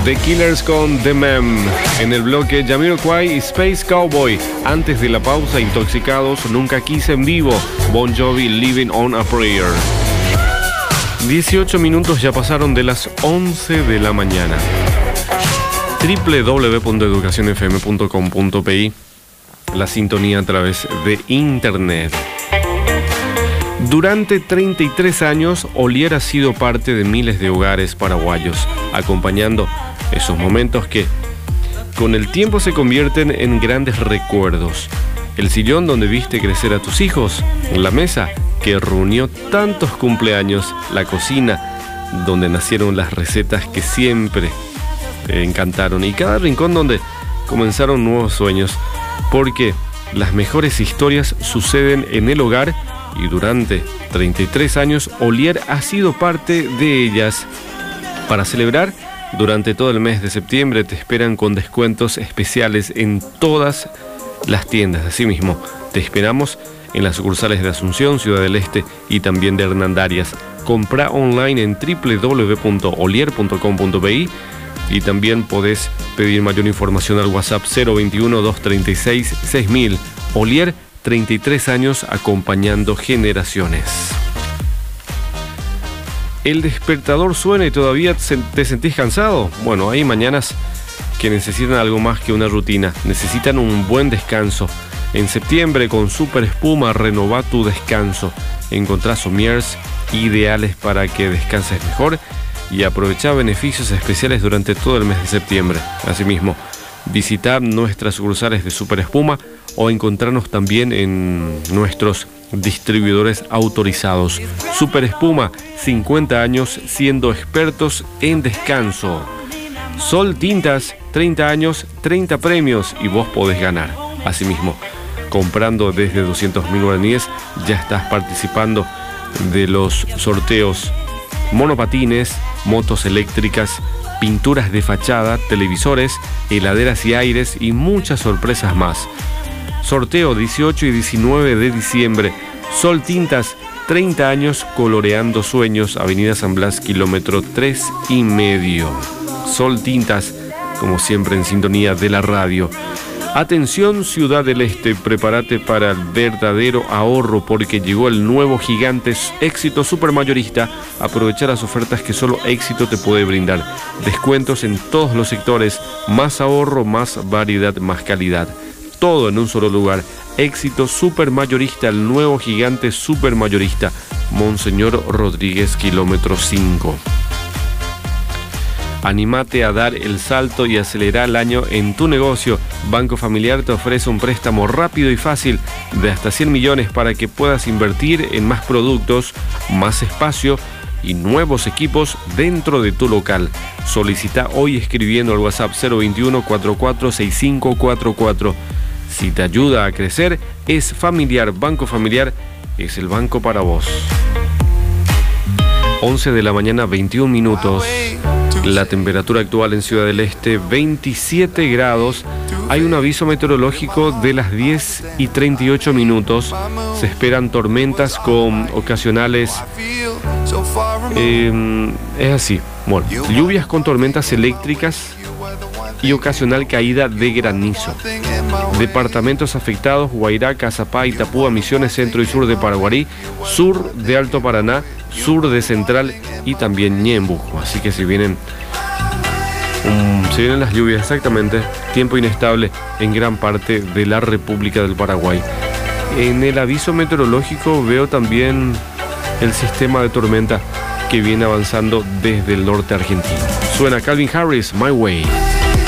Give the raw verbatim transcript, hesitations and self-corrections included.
The Killers con The Mem. En el bloque Jamiroquai y Space Cowboy. Antes de la pausa, Intoxicados, Nunca Quise en vivo. Bon Jovi, Living on a Prayer. dieciocho minutos ya pasaron de las once de la mañana. doble u doble u doble u punto educación f m punto com punto p i. La sintonía a través de internet. Durante treinta y tres años, Olier ha sido parte de miles de hogares paraguayos, acompañando esos momentos que con el tiempo se convierten en grandes recuerdos. El sillón donde viste crecer a tus hijos, la mesa que reunió tantos cumpleaños, la cocina donde nacieron las recetas que siempre te encantaron y cada rincón donde comenzaron nuevos sueños, porque las mejores historias suceden en el hogar y durante treinta y tres años Olier ha sido parte de ellas. Para celebrar, durante todo el mes de septiembre te esperan con descuentos especiales en todas las tiendas. Asimismo, te esperamos en las sucursales de Asunción, Ciudad del Este y también de Hernandarias. Compra online en doble u doble u doble u punto olier punto com punto p i y también podés pedir mayor información al WhatsApp cero veintiuno, doscientos treinta y seis, seis mil. Olier, treinta y tres años acompañando generaciones. ¿El despertador suena y todavía te sentís cansado? Bueno, hay mañanas que necesitan algo más que una rutina. Necesitan un buen descanso. En septiembre, con Super Espuma, renová tu descanso. Encontrá somiers ideales para que descanses mejor y aprovechá beneficios especiales durante todo el mes de septiembre. Asimismo, visitá nuestras sucursales de Super Espuma o encontrarnos también en nuestros distribuidores autorizados. Super Espuma, cincuenta años siendo expertos en descanso. Sol Tintas, treinta años, treinta premios y vos podés ganar. Asimismo, comprando desde doscientos mil guaraníes ya estás participando de los sorteos monopatines, motos eléctricas, pinturas de fachada, televisores, heladeras y aires y muchas sorpresas más. Sorteo dieciocho y diecinueve de diciembre. Sol Tintas, treinta años coloreando sueños. Avenida San Blas, kilómetro tres y medio. Sol Tintas, como siempre en sintonía de la radio. Atención Ciudad del Este, prepárate para el verdadero ahorro porque llegó el nuevo gigante Éxito Supermayorista. Aprovecha las ofertas que solo Éxito te puede brindar. Descuentos en todos los sectores, más ahorro, más variedad, más calidad. Todo en un solo lugar. Éxito Supermayorista, el nuevo gigante Supermayorista. Monseñor Rodríguez, kilómetro cinco. Anímate a dar el salto y acelerar el año en tu negocio. Banco Familiar te ofrece un préstamo rápido y fácil de hasta cien millones para que puedas invertir en más productos, más espacio y nuevos equipos dentro de tu local. Solicita hoy escribiendo al WhatsApp cero veintiuno, cuarenta y cuatro, sesenta y cinco cuarenta y cuatro. Si te ayuda a crecer, es Familiar. Banco Familiar es el banco para vos. once de la mañana, veintiún minutos. La temperatura actual en Ciudad del Este, veintisiete grados. Hay un aviso meteorológico de las diez y treinta y ocho minutos. Se esperan tormentas con ocasionales... Eh, es así. Bueno, lluvias con tormentas eléctricas y ocasional caída de granizo. Departamentos afectados: Guairá, Cazapá, Itapúa, Misiones, centro y sur de Paraguarí, sur de Alto Paraná, sur de Central y también Ñembuco. Así que si vienen, um, si vienen las lluvias, exactamente, tiempo inestable en gran parte de la República del Paraguay. En el aviso meteorológico veo también el sistema de tormenta que viene avanzando desde el norte argentino. Suena Calvin Harris, My Way.